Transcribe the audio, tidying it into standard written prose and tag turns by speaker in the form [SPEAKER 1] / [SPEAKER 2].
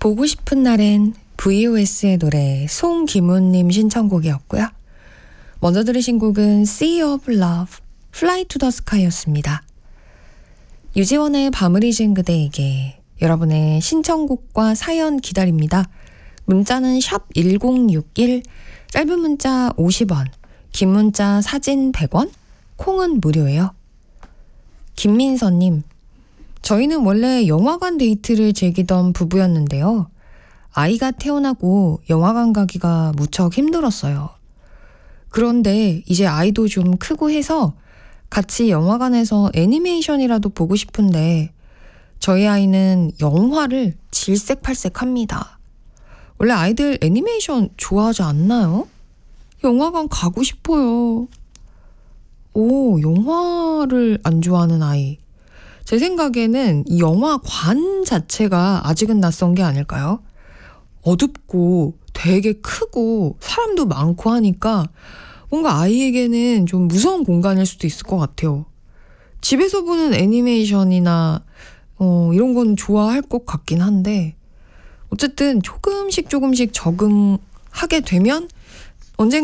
[SPEAKER 1] 보고 싶은 날엔 VOS의 노래 송기문님 신청곡이었고요. 먼저 들으신 곡은 Sea of Love, Fly to the Sky였습니다. 유지원의 밤을 잊은 그대에게 여러분의 신청곡과 사연 기다립니다. 문자는 샵 1061, 짧은 문자 50원, 긴 문자 사진 100원, 콩은 무료예요. 김민서님, 저희는 원래 영화관 데이트를 즐기던 부부였는데요. 아이가 태어나고 영화관 가기가 무척 힘들었어요. 그런데 이제 아이도 좀 크고 해서 같이 영화관에서 애니메이션이라도 보고 싶은데 저희 아이는 영화를 질색팔색합니다. 원래 아이들 애니메이션 좋아하지 않나요? 영화관 가고 싶어요. 오, 영화를 안 좋아하는 아이. 제 생각에는 이 영화관 자체가 아직은 낯선 게 아닐까요? 어둡고 되게 크고 사람도 많고 하니까 뭔가 아이에게는 좀 무서운 공간일 수도 있을 것 같아요. 집에서 보는 애니메이션이나 이런 건 좋아할 것 같긴 한데 어쨌든 조금씩 적응하게 되면 언젠가